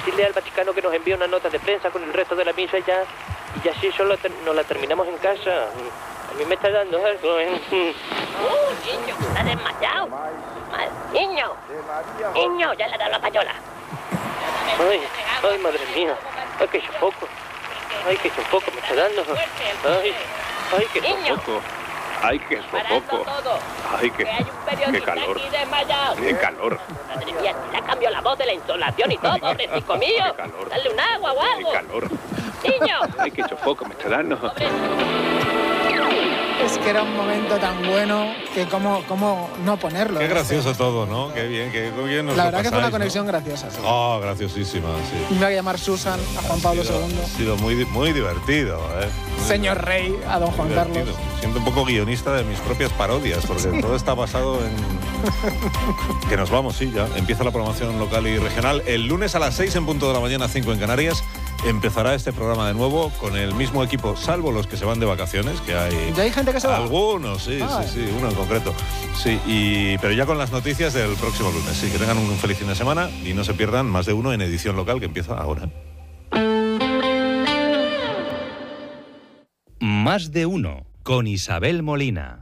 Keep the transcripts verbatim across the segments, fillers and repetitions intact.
decirle al Vaticano que nos envíe una nota de prensa con el resto de la misa y ya, y ya sí solo ter- nos la terminamos en casa. A mí me está dando algo, ¿eh? ¡Uh, niño! ¡Está desmayado! Mal. ¡Niño! ¡Niño! ¡Ya le ha dado la payola! Ay, ay, madre mía. Ay, qué sofoco. Ay, qué sofoco me está dando. Ay, ay, qué sofoco. Ay, qué sofoco. Ay, qué, qué calor. Qué calor. Madre mía, le ha cambiado la voz de la insolación y todo, pobrecito mío. Qué calor. Dale un agua o algo. Qué calor. ¡Niño! Ay, qué sofoco me está dando. Es que era un momento tan bueno que cómo, cómo no ponerlo. Qué ¿eh? gracioso todo, ¿no? Qué bien, qué bien nos La lo verdad que fue una pasáis, conexión ¿no? graciosa. Sí. Oh, graciosísima, sí. Me voy a llamar Susan a Juan Pablo Ha sido- segundo. Ha sido muy, di- muy divertido, ¿eh? Muy Señor Rey a don Juan divertido. Carlos. Siento un poco guionista de mis propias parodias, porque todo está basado en... Que nos vamos, sí, ya. Empieza la programación local y regional. El lunes a las seis en punto de la mañana, cinco en Canarias, empezará este programa de nuevo con el mismo equipo, salvo los que se van de vacaciones, que hay... ¿Ya hay gente que se va? Algunos, sí, Ah. sí, sí, uno en concreto. Sí, y, pero ya con las noticias del próximo lunes. Sí, que tengan un feliz fin de semana y no se pierdan Más de Uno en edición local, que empieza ahora. Más de Uno, con Isabel Molina.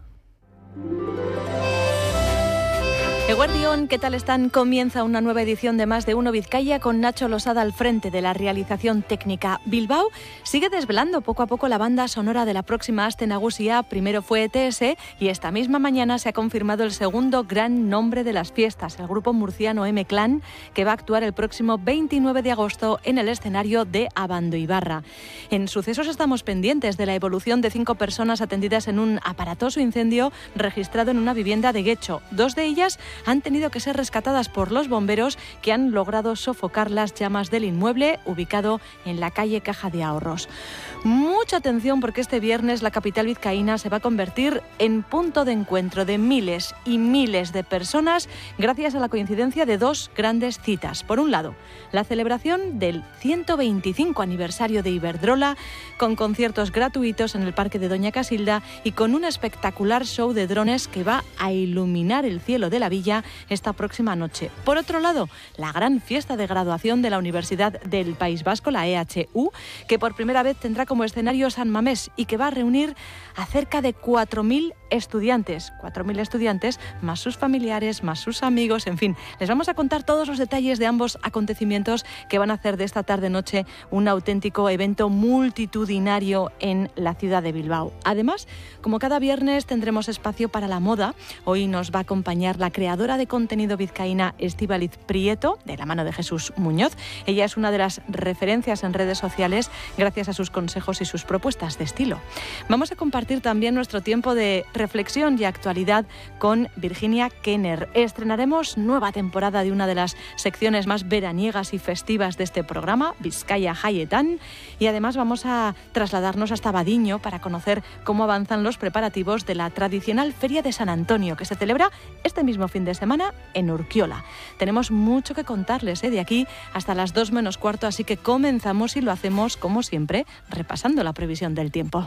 Eguardión, ¿qué tal están? Comienza una nueva edición de Más de Uno Vizcaya con Nacho Losada al frente de la realización técnica. Bilbao sigue desvelando poco a poco la banda sonora de la próxima Aste Nagusia. Primero fue E T S y esta misma mañana se ha confirmado el segundo gran nombre de las fiestas, el grupo murciano M-Clan, que va a actuar el próximo veintinueve de agosto en el escenario de Abando Ibarra. En Sucesos estamos pendientes de la evolución de cinco personas atendidas en un aparatoso incendio registrado en una vivienda de Guecho. Dos de ellas han tenido que ser rescatadas por los bomberos, que han logrado sofocar las llamas del inmueble ubicado en la calle Caja de Ahorros. Mucha atención, porque este viernes la capital vizcaína se va a convertir en punto de encuentro de miles y miles de personas gracias a la coincidencia de dos grandes citas. Por un lado, la celebración del ciento veinticinco aniversario de Iberdrola, con conciertos gratuitos en el Parque de Doña Casilda y con un espectacular show de drones que va a iluminar el cielo de la villa esta próxima noche. Por otro lado, la gran fiesta de graduación de la Universidad del País Vasco, la E H U, que por primera vez tendrá como escenario San Mamés y que va a reunir a cerca de cuatro mil estudiantes. cuatro mil estudiantes, más sus familiares, más sus amigos, en fin. Les vamos a contar todos los detalles de ambos acontecimientos que van a hacer de esta tarde-noche un auténtico evento multitudinario en la ciudad de Bilbao. Además, como cada viernes, tendremos espacio para la moda. Hoy nos va a acompañar la creadora de contenido vizcaína Estíbaliz Prieto, de la mano de Jesús Muñoz. Ella es una de las referencias en redes sociales gracias a sus consejos y sus propuestas de estilo. Vamos a compartir también nuestro tiempo de reflexión y actualidad con Virginia Kenner. Estrenaremos nueva temporada de una de las secciones más veraniegas y festivas de este programa, Vizcaya Jaietan, y además vamos a trasladarnos hasta Badiño para conocer cómo avanzan los preparativos de la tradicional Feria de San Antonio, que se celebra este mismo fin de semana en Urquiola. Tenemos mucho que contarles, ¿eh? de aquí hasta las dos menos cuarto, así que comenzamos y lo hacemos, como siempre, repasando la previsión del tiempo.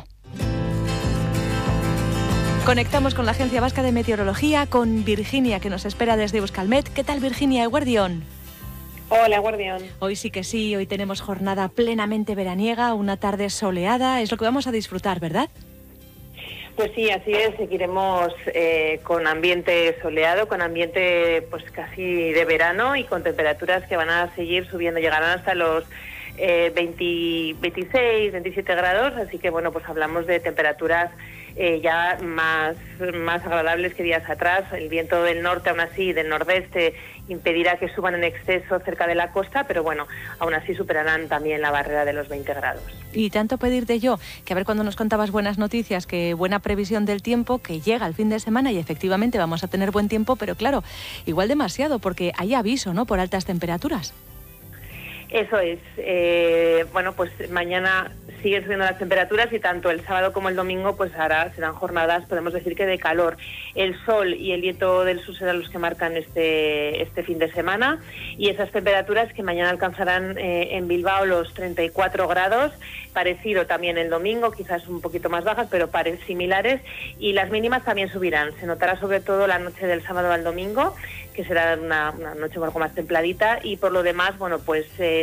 Conectamos con la Agencia Vasca de Meteorología, con Virginia, que nos espera desde Euskalmet. ¿Qué tal, Virginia, Eguardión? Hola, Guardián. Hoy sí que sí, hoy tenemos jornada plenamente veraniega, una tarde soleada, es lo que vamos a disfrutar, ¿verdad? Pues sí, así es, seguiremos eh, con ambiente soleado, con ambiente pues casi de verano y con temperaturas que van a seguir subiendo, llegarán hasta los eh, veinte, veintiséis, veintisiete grados, así que bueno, pues hablamos de temperaturas eh, ya más, más agradables que días atrás. El viento del norte, aún así, del nordeste, impedirá que suban en exceso cerca de la costa, pero bueno, aún así superarán también la barrera de los veinte grados. Y tanto pedirte yo, que a ver cuando nos contabas buenas noticias, que buena previsión del tiempo, que llega el fin de semana y efectivamente vamos a tener buen tiempo, pero claro, igual demasiado, porque hay aviso, ¿no?, por altas temperaturas. Eso es. Eh, bueno, pues mañana siguen subiendo las temperaturas y tanto el sábado como el domingo pues ahora serán jornadas, podemos decir que de calor. El sol y el viento del sur serán los que marcan este, este fin de semana, y esas temperaturas que mañana alcanzarán eh, en Bilbao los treinta y cuatro grados, parecido también el domingo, quizás un poquito más bajas, pero pares similares, y las mínimas también subirán. Se notará sobre todo la noche del sábado al domingo, que será una, una noche algo más templadita, y por lo demás, bueno, pues eh,